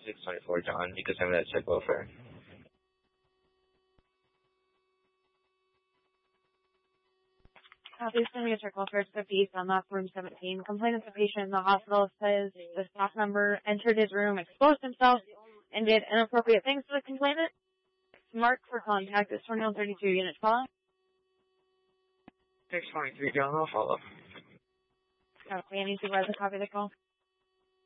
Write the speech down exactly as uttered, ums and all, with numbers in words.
six twenty-four, John. You can send me that check welfare. Uh, please send me a check welfare to fifty East on room seventeen. Complainant the patient in the hospital says the staff member entered his room, exposed himself, and did inappropriate things to the complainant. Mark for contact is twenty-one thirty-two, unit twelve. six twenty-three, John. I'll follow. Okay, I need to write a copy of the call.